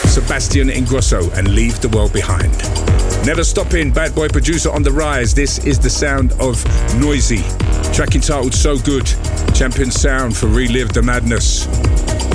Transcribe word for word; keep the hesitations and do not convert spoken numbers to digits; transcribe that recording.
Sebastian Ingrosso and Leave the World Behind. Never stopping, bad boy producer on the rise. This is the sound of Noisy. Track entitled So Good. Champion sound for Relive the Madness.